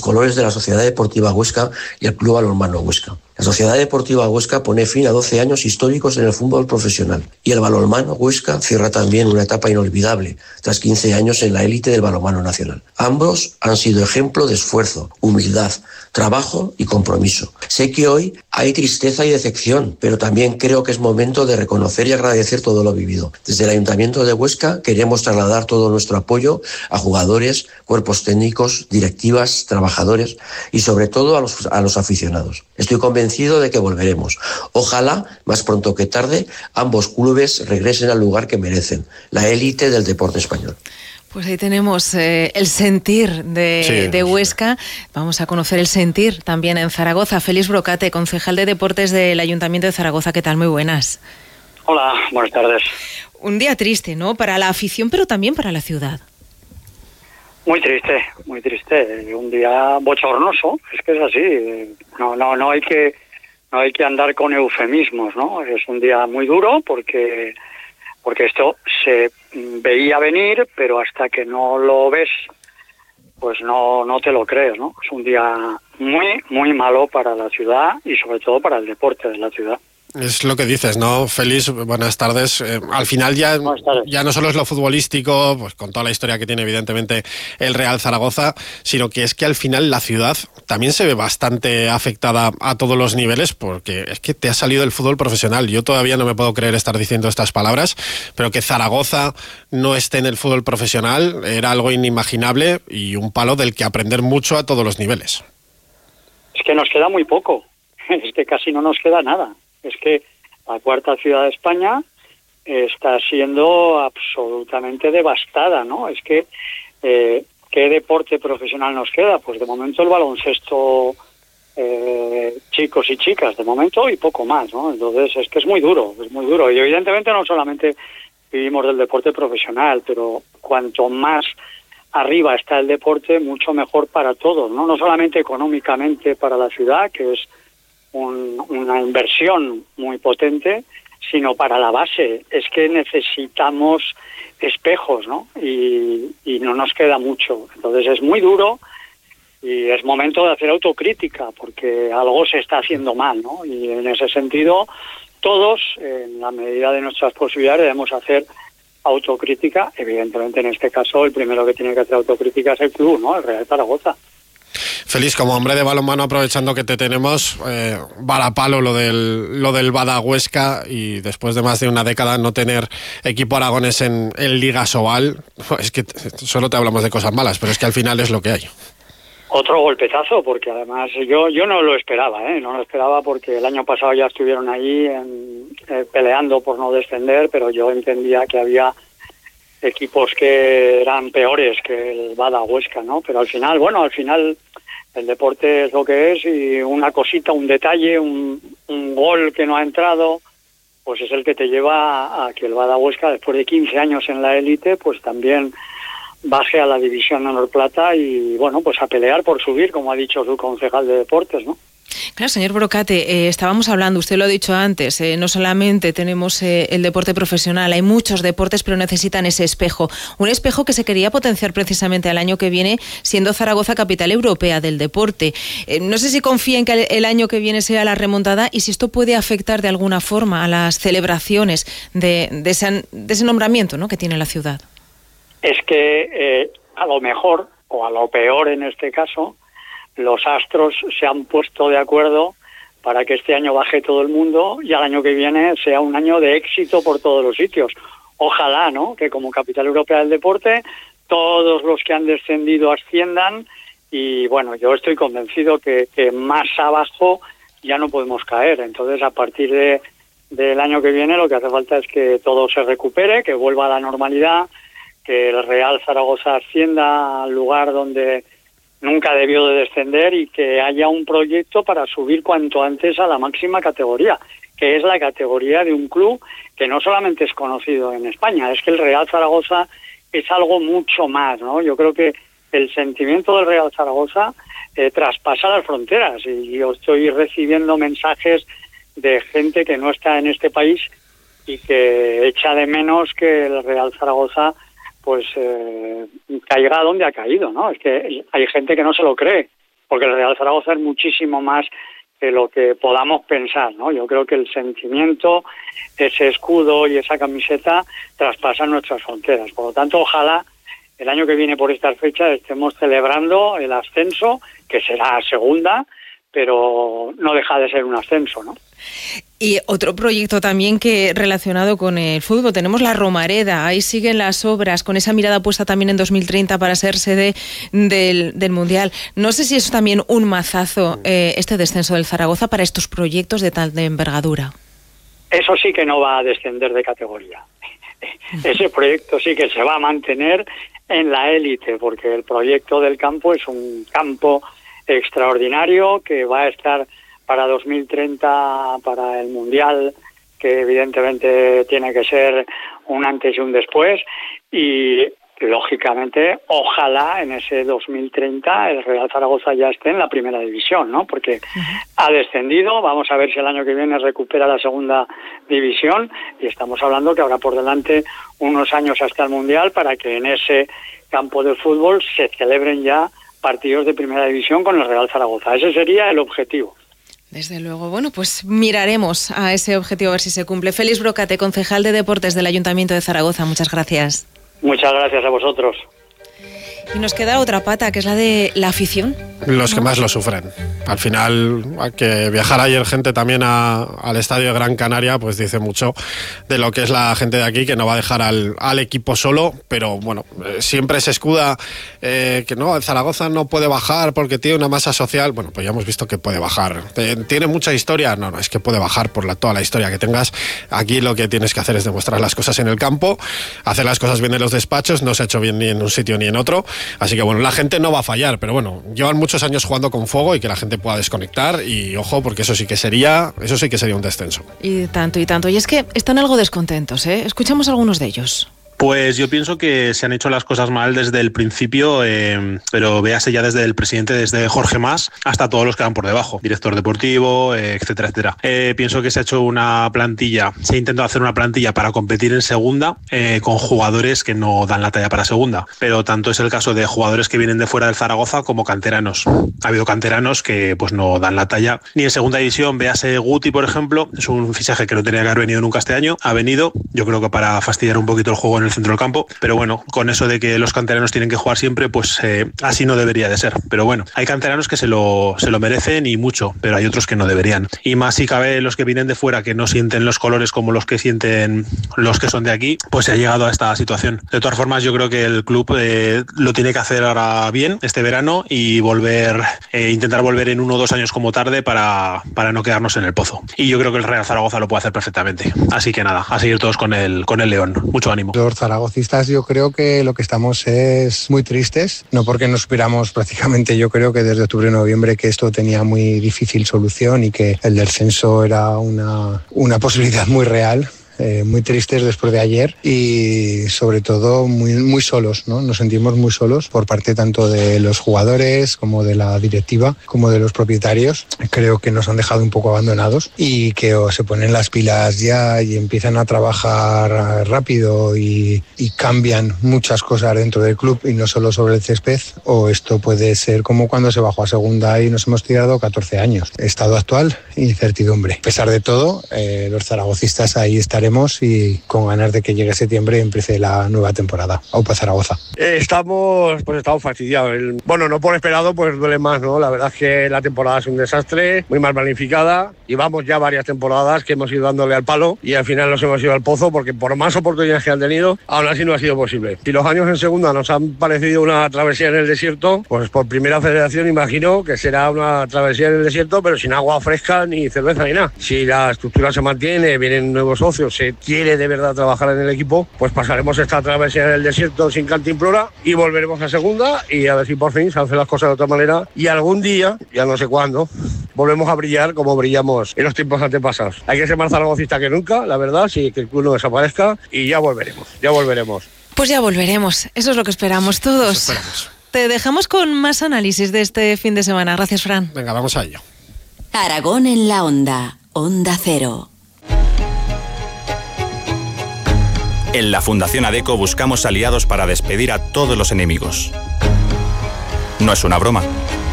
colores de la Sociedad Deportiva Huesca y el Club Balonmano Huesca. La Sociedad Deportiva Huesca pone fin a 12 años históricos en el fútbol profesional y el balonmano Huesca cierra también una etapa inolvidable tras 15 años en la élite del balonmano nacional. Ambos han sido ejemplo de esfuerzo, humildad, trabajo y compromiso. Sé que hoy hay tristeza y decepción, pero también creo que es momento de reconocer y agradecer todo lo vivido. Desde el Ayuntamiento de Huesca queremos trasladar todo nuestro apoyo a jugadores, cuerpos técnicos, directivas, trabajadores y sobre todo a los aficionados. Estoy convencido de que volveremos. Ojalá, más pronto que tarde, ambos clubes regresen al lugar que merecen, la élite del deporte español. Pues ahí tenemos el sentir de Huesca. Vamos a conocer el sentir también en Zaragoza. Félix Brocate, concejal de Deportes del Ayuntamiento de Zaragoza. ¿Qué tal? Muy buenas. Hola, buenas tardes. Un día triste, ¿no? Para la afición, pero también para la ciudad. Muy triste. Un día bochornoso. Es que es así. No hay que andar con eufemismos, ¿no? Es un día muy duro porque esto se veía venir, pero hasta que no lo ves, pues no te lo crees, ¿no? Es un día muy, muy malo para la ciudad y sobre todo para el deporte de la ciudad. Es lo que dices, ¿no, Félix? Buenas tardes. Al final ya no solo es lo futbolístico, pues con toda la historia que tiene evidentemente el Real Zaragoza, sino que es que al final la ciudad también se ve bastante afectada a todos los niveles, porque es que te ha salido el fútbol profesional. Yo todavía no me puedo creer estar diciendo estas palabras, pero que Zaragoza no esté en el fútbol profesional era algo inimaginable y un palo del que aprender mucho a todos los niveles. Es que nos queda muy poco, es que casi no nos queda nada. Es que la cuarta ciudad de España está siendo absolutamente devastada, ¿no? Es que, ¿qué deporte profesional nos queda? Pues de momento el baloncesto, chicos y chicas, de momento, y poco más, ¿no? Entonces es que es muy duro. Y evidentemente no solamente vivimos del deporte profesional, pero cuanto más arriba está el deporte, mucho mejor para todos, ¿no? No solamente económicamente para la ciudad, que es una inversión muy potente, sino para la base. Es que necesitamos espejos, ¿no? Y no nos queda mucho. Entonces es muy duro y es momento de hacer autocrítica porque algo se está haciendo mal, ¿no? Y en ese sentido, todos, en la medida de nuestras posibilidades, debemos hacer autocrítica. Evidentemente, en este caso, el primero que tiene que hacer autocrítica es el club, ¿no? El Real Zaragoza. Félix, como hombre de balonmano, aprovechando que te tenemos, varapalo lo del Bada Huesca y después de más de una década no tener equipo aragonés en Liga Sobal, es que solo te hablamos de cosas malas, pero es que al final es lo que hay. Otro golpetazo, porque además yo no lo esperaba, no lo esperaba porque el año pasado ya estuvieron ahí peleando por no descender, pero yo entendía que había equipos que eran peores que el Bada Huesca, ¿no? Pero al final el deporte es lo que es y una cosita, un detalle, un gol que no ha entrado, pues es el que te lleva a que el Bada Huesca, después de 15 años en la élite, pues también baje a la división honor plata y, bueno, pues a pelear por subir, como ha dicho su concejal de deportes, ¿no? Claro, señor Brocate, estábamos hablando, usted lo ha dicho antes, no solamente tenemos el deporte profesional, hay muchos deportes, pero necesitan ese espejo. Un espejo que se quería potenciar precisamente el año que viene, siendo Zaragoza capital europea del deporte. No sé si confía en que el año que viene sea la remontada y si esto puede afectar de alguna forma a las celebraciones de ese nombramiento, ¿no?, que tiene la ciudad. Es que a lo mejor, o a lo peor en este caso, los astros se han puesto de acuerdo para que este año baje todo el mundo y al año que viene sea un año de éxito por todos los sitios. Ojalá, ¿no?, que como capital europea del deporte todos los que han descendido asciendan y, bueno, yo estoy convencido que más abajo ya no podemos caer. Entonces, a partir del año que viene lo que hace falta es que todo se recupere, que vuelva a la normalidad, que el Real Zaragoza ascienda al lugar donde nunca debió de descender y que haya un proyecto para subir cuanto antes a la máxima categoría, que es la categoría de un club que no solamente es conocido en España, es que el Real Zaragoza es algo mucho más, ¿no? Yo creo que el sentimiento del Real Zaragoza traspasa las fronteras y yo estoy recibiendo mensajes de gente que no está en este país y que echa de menos que el Real Zaragoza pues caiga donde ha caído, ¿no? Es que hay gente que no se lo cree porque el Real Zaragoza es muchísimo más de lo que podamos pensar, ¿no? Yo creo que el sentimiento, ese escudo y esa camiseta traspasan nuestras fronteras. Por lo tanto, ojalá el año que viene por estas fechas estemos celebrando el ascenso, que será segunda, pero no deja de ser un ascenso, ¿no? Y otro proyecto también que relacionado con el fútbol, tenemos la Romareda, ahí siguen las obras, con esa mirada puesta también en 2030 para ser sede del Mundial. No sé si es también un mazazo este descenso del Zaragoza para estos proyectos de tal envergadura. Eso sí que no va a descender de categoría. Ese proyecto sí que se va a mantener en la élite, porque el proyecto del campo es un campo extraordinario que va a estar para 2030, para el Mundial, que evidentemente tiene que ser un antes y un después, y lógicamente ojalá en ese 2030 el Real Zaragoza ya esté en la primera división, ¿no? Porque ha descendido, vamos a ver si el año que viene recupera la segunda división, y estamos hablando que habrá por delante unos años hasta el Mundial para que en ese campo de fútbol se celebren ya partidos de primera división con el Real Zaragoza. Ese sería el objetivo. Desde luego. Bueno, pues miraremos a ese objetivo a ver si se cumple. Félix Brocate, concejal de Deportes del Ayuntamiento de Zaragoza. Muchas gracias. Muchas gracias a vosotros. Y nos queda otra pata, que es la de la afición. Los que más lo sufren. Al final, que viajar ayer gente también al estadio de Gran Canaria, pues dice mucho de lo que es la gente de aquí, que no va a dejar al equipo solo, pero bueno, siempre se escuda que no, el Zaragoza no puede bajar porque tiene una masa social. Bueno, pues ya hemos visto que puede bajar. ¿Tiene mucha historia? No, es que puede bajar por toda la historia que tengas. Aquí lo que tienes que hacer es demostrar las cosas en el campo, hacer las cosas bien en los despachos, no se ha hecho bien ni en un sitio ni en otro. Así que bueno, la gente no va a fallar, pero bueno, llevan muchos años jugando con fuego y que la gente pueda desconectar, y ojo, porque eso sí que sería un descenso. Y tanto. Y es que están algo descontentos, ¿eh? Escuchamos a algunos de ellos. Pues yo pienso que se han hecho las cosas mal desde el principio, pero véase ya desde el presidente, desde Jorge Mas, hasta todos los que van por debajo, director deportivo, etcétera, etcétera. Pienso que se ha hecho una plantilla, se ha intentado hacer una plantilla para competir en segunda, con jugadores que no dan la talla para segunda, pero tanto es el caso de jugadores que vienen de fuera del Zaragoza como canteranos. Ha habido canteranos que pues no dan la talla ni en segunda división. Véase Guti, por ejemplo, es un fichaje que no tenía que haber venido nunca este año, ha venido, yo creo que para fastidiar un poquito el juego en el centro del campo, pero bueno, con eso de que los canteranos tienen que jugar siempre, pues así no debería de ser. Pero bueno, hay canteranos que se lo merecen y mucho, pero hay otros que no deberían. Y más si cabe los que vienen de fuera, que no sienten los colores como los que sienten los que son de aquí, pues se ha llegado a esta situación. De todas formas, yo creo que el club lo tiene que hacer ahora bien este verano y intentar volver en 1 o 2 años como tarde para no quedarnos en el pozo. Y yo creo que el Real Zaragoza lo puede hacer perfectamente. Así que nada, a seguir todos con el León. Mucho ánimo. Los zaragocistas, yo creo que lo que estamos es muy tristes, no porque nos esperamos prácticamente, yo creo que desde octubre y noviembre, que esto tenía muy difícil solución y que el descenso era una posibilidad muy real. Muy tristes después de ayer y sobre todo muy, muy solos, ¿no? Nos sentimos muy solos por parte tanto de los jugadores como de la directiva como de los propietarios. Creo que nos han dejado un poco abandonados y que o se ponen las pilas ya y empiezan a trabajar rápido y cambian muchas cosas dentro del club y no solo sobre el césped, o esto puede ser como cuando se bajó a segunda y nos hemos tirado 14 años. Estado actual, incertidumbre. A pesar de todo, los zaragocistas ahí estaremos y con ganas de que llegue septiembre y empiece la nueva temporada. Aupa Zaragoza. Estamos fastidiados. No por esperado, pues duele más, ¿no? La verdad es que la temporada es un desastre, muy mal planificada. Llevamos ya varias temporadas que hemos ido dándole al palo y al final nos hemos ido al pozo porque por más oportunidades que han tenido, aún así no ha sido posible. Si los años en segunda nos han parecido una travesía en el desierto, pues por primera federación imagino que será una travesía en el desierto, pero sin agua fresca ni cerveza ni nada. Si la estructura se mantiene, vienen nuevos socios, se quiere de verdad trabajar en el equipo, pues pasaremos esta travesía en el desierto sin cantimplora y volveremos a segunda y a ver si por fin se hacen las cosas de otra manera y algún día, ya no sé cuándo, volvemos a brillar como brillamos en los tiempos antepasados. Hay que ser más zaragocista que nunca, la verdad, si que el club no desaparezca y ya volveremos. Pues ya volveremos, eso es lo que esperamos todos. Te dejamos con más análisis de este fin de semana. Gracias, Fran. Venga, vamos a ello. Aragón en la Onda, Onda Cero. En la Fundación ADECO buscamos aliados para despedir a todos los enemigos. No es una broma.